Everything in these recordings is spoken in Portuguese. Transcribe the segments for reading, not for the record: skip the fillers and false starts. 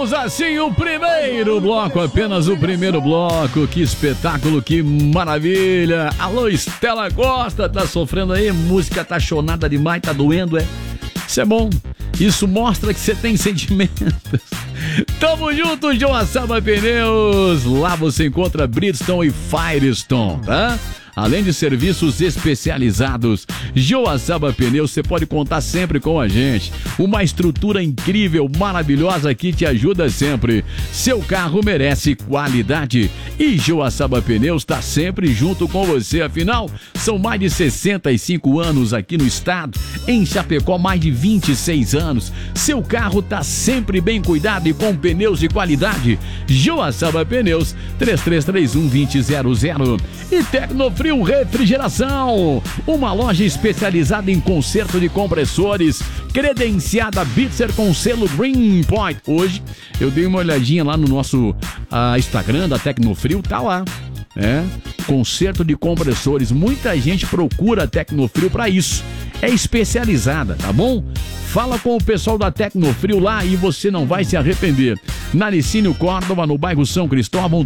Assim, o primeiro bloco, apenas o primeiro bloco. Que espetáculo, que maravilha. Alô, Estela Costa, tá sofrendo aí? Música tá chonada demais, tá doendo, é? Isso é bom. Isso mostra que você tem sentimentos. Tamo junto, Joaçaba Pneus. Lá você encontra Bridgestone e Firestone, tá? Além de serviços especializados, Joaçaba Pneus, você pode contar sempre com a gente. Uma estrutura incrível, maravilhosa que te ajuda sempre. Seu carro merece qualidade e Joaçaba Pneus está sempre junto com você. Afinal, são mais de 65 anos aqui no estado. Em Chapecó, mais de 26 anos. Seu carro está sempre bem cuidado e com pneus de qualidade. Joaçaba Pneus, 3331-2000. E Tecnofrio Refrigeração, uma loja especializada em conserto de compressores, credenciada Bitzer com selo Green Point. Hoje eu dei uma olhadinha lá no nosso Instagram da Tecnofrio, tá lá. Conserto de compressores. Muita gente procura a Tecnofrio para isso. É especializada, tá bom? Fala com o pessoal da Tecnofrio lá e você não vai se arrepender. Na Licínio Córdova, no bairro São Cristóvão,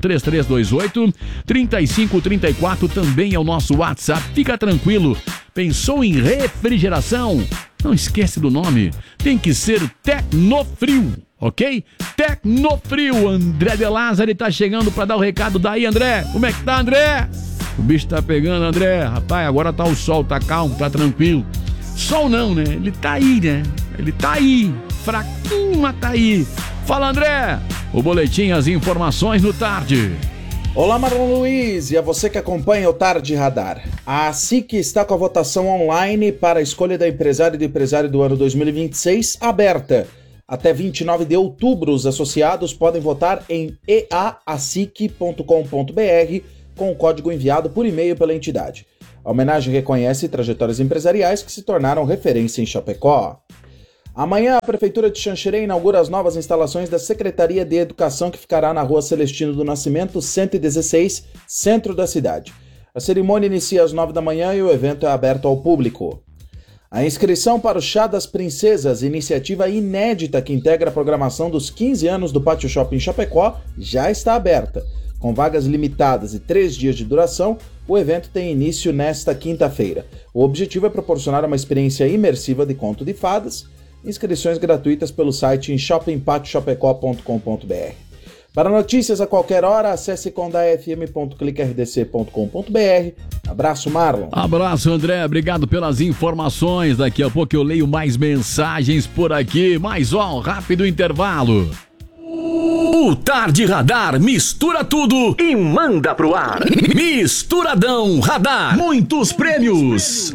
3328-3534, também é o nosso WhatsApp. Fica tranquilo. Pensou em refrigeração? Não esquece do nome. Tem que ser Tecnofrio, ok? Tecnofrio. André de Lázaro tá chegando para dar o recado daí, André. Como é que tá, André? O bicho tá pegando, André. Rapaz, agora tá o sol, tá calmo, tá tranquilo. Sol não, né? Ele tá aí, né? Ele tá aí. Fraquinho, mas tá aí. Fala, André. O boletim, as informações no Tarde. Olá, Marlon Luiz, e a você que acompanha o Tarde Radar. A SIC está com a votação online para a escolha da empresária e do empresário do ano 2026 aberta. Até 29 de outubro, os associados podem votar em eaacic.com.br com o código enviado por e-mail pela entidade. A homenagem reconhece trajetórias empresariais que se tornaram referência em Chapecó. Amanhã, a Prefeitura de Xanxerê inaugura as novas instalações da Secretaria de Educação, que ficará na Rua Celestino do Nascimento, 116, centro da cidade. A cerimônia inicia às 9 da manhã e o evento é aberto ao público. A inscrição para o Chá das Princesas, iniciativa inédita que integra a programação dos 15 anos do Pátio Shopping Chapecó, já está aberta. Com vagas limitadas e 3 dias de duração, o evento tem início nesta quinta-feira. O objetivo é proporcionar uma experiência imersiva de conto de fadas. Inscrições gratuitas pelo site em shoppingpatiochapecó.com.br. Para notícias a qualquer hora, acesse condafm.cliquerdc.com.br. Abraço, Marlon. Abraço, André. Obrigado pelas informações. Daqui a pouco eu leio mais mensagens por aqui. Mais um rápido intervalo. O Tarde Radar mistura tudo e manda pro ar. Misturadão Radar. Muitos prêmios.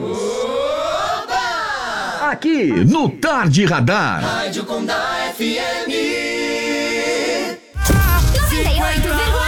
Aqui no Tarde Radar. Rádio Condá FM.